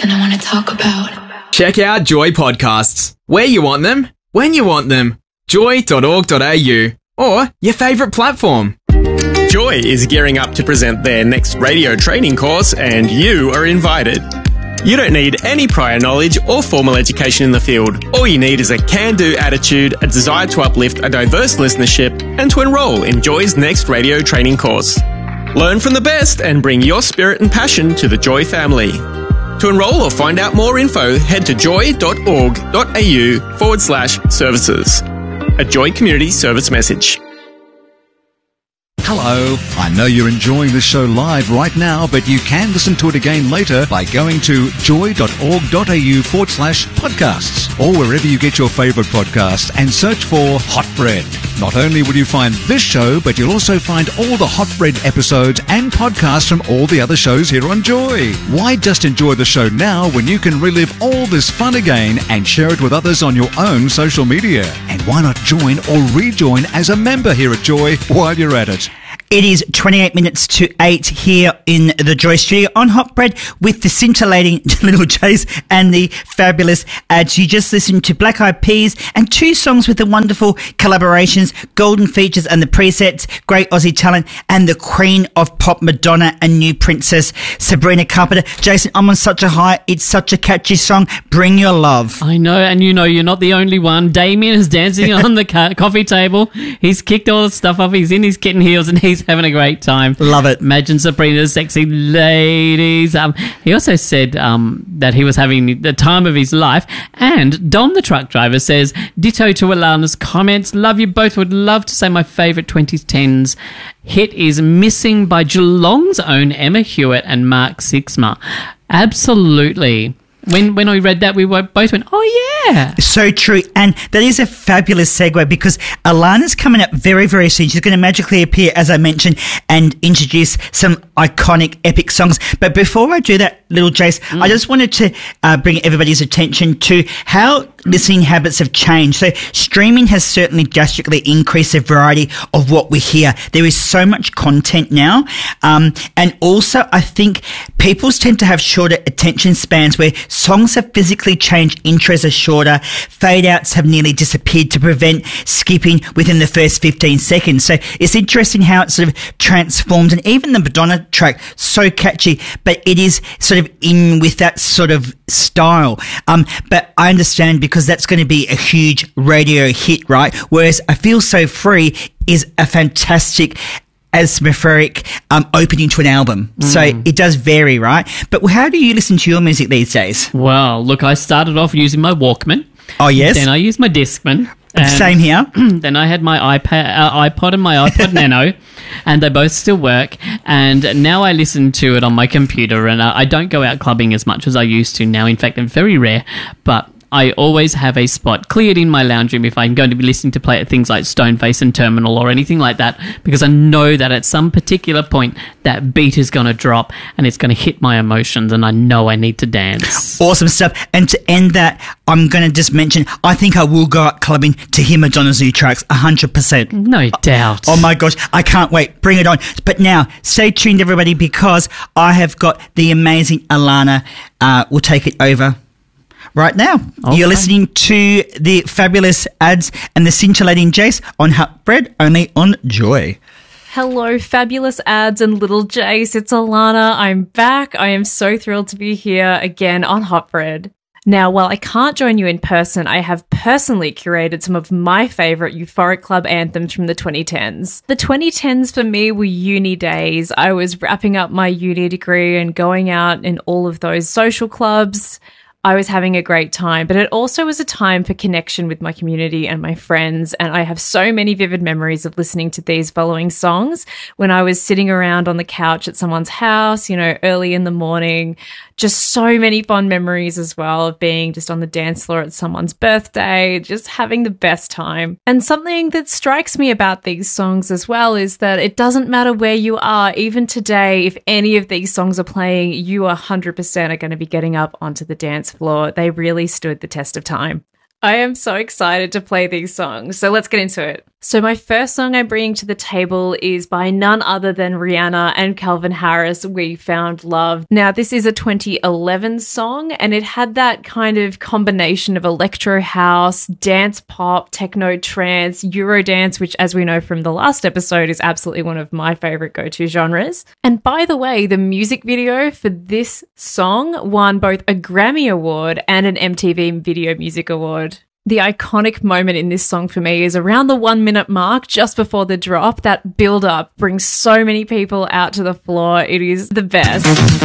something I want to talk about. Check out Joy Podcasts, where you want them, when you want them. Joy.org.au or your favourite platform. Joy is gearing up to present their next radio training course, and you are invited. You don't need any prior knowledge or formal education in the field. All you need is a can-do attitude, a desire to uplift a diverse listenership, and to enrol in Joy's next radio training course. Learn from the best and bring your spirit and passion to the Joy family. To enrol or find out more info, head to joy.org.au/services. A Joy Community Service message. Hello. I know you're enjoying the show live right now, but you can listen to it again later by going to joy.org.au/podcasts or wherever you get your favourite podcasts and search for Hot Bread. Not only will you find this show, but you'll also find all the Hot Bread episodes and podcasts from all the other shows here on Joy. Why just enjoy the show now when you can relive all this fun again and share it with others on your own social media? And why not join or rejoin as a member here at Joy while you're at it? It is 28 minutes to 8 here in the Joy Studio on Hot Bread with the scintillating Little Jays and the fabulous ads. You just listened to Black Eyed Peas and two songs with the wonderful collaborations, Golden Features and the Presets, Great Aussie Talent, and the Queen of Pop, Madonna, and New Princess, Sabrina Carpenter. Jason, I'm on such a high. It's such a catchy song. Bring your love. I know, and you know you're not the only one. Damien is dancing on the coffee table. He's kicked all the stuff up. He's in his kitten heels and he's having a great time. Love it. Imagine Sabrina's sexy ladies. He also said that he was having the time of his life. And Dom, the truck driver, says, ditto to Alana's comments. Love you both. Would love to say my favourite 2010s hit is Missing by Geelong's own Emma Hewitt and Mark Sixma. Absolutely. When I read that, we both went, oh, yeah. So true. And that is a fabulous segue because Alana's coming up very, very soon. She's going to magically appear, as I mentioned, and introduce some iconic, epic songs. But before I do that, Little Jace, I just wanted to bring everybody's attention to how listening habits have changed. So streaming has certainly drastically increased the variety of what we hear. There is so much content now. And also, I think people tend to have shorter attention spans where songs have physically changed, intros are shorter, fade-outs have nearly disappeared to prevent skipping within the first 15 seconds. So it's interesting how it's sort of transformed, and even the Madonna track, so catchy, but it is sort of in with that sort of style. But I understand because that's going to be a huge radio hit, right? Whereas I Feel So Free is a fantastic atmospheric opening to an album. So it does vary, right? But how do you listen to your music these days? Well, look, I started off using my Walkman. Oh, yes. Then I used my Discman. Same here. Then I had my iPod and my iPod Nano, and they both still work. And now I listen to it on my computer, and I don't go out clubbing as much as I used to now. In fact, I'm very rare, but I always have a spot cleared in my lounge room if I'm going to be listening to play at things like Stoneface and Terminal or anything like that, because I know that at some particular point that beat is going to drop and it's going to hit my emotions, and I know I need to dance. Awesome stuff. And to end that, I'm going to just mention, I think I will go out clubbing to hear Madonna's new tracks, 100%. No doubt. Oh my gosh, I can't wait. Bring it on. But now, stay tuned, everybody, because I have got the amazing Alana will take it over right now. Okay. You're listening to the fabulous ads and the scintillating Jace on Hot Bread, only on Joy. Hello, fabulous ads and Little Jace. It's Alana. I'm back. I am so thrilled to be here again on Hot Bread. Now, while I can't join you in person, I have personally curated some of my favourite Euphoric Club anthems from the 2010s. The 2010s for me were uni days. I was wrapping up my uni degree and going out in all of those social clubs. I was having a great time, but it also was a time for connection with my community and my friends, and I have so many vivid memories of listening to these following songs when I was sitting around on the couch at someone's house, early in the morning. Just so many fond memories as well of being just on the dance floor at someone's birthday, just having the best time. And something that strikes me about these songs as well is that it doesn't matter where you are. Even today, if any of these songs are playing, you 100% are going to be getting up onto the dance floor. They really stood the test of time. I am so excited to play these songs, so let's get into it. So my first song I'm bringing to the table is by none other than Rihanna and Calvin Harris, We Found Love. Now, this is a 2011 song, and it had that kind of combination of electro house, dance pop, techno trance, Eurodance, which, as we know from the last episode, is absolutely one of my favorite go-to genres. And by the way, the music video for this song won both a Grammy Award and an MTV Video Music Award. The iconic moment in this song for me is around the 1 minute mark, just before the drop. That build up brings so many people out to the floor. It is the best.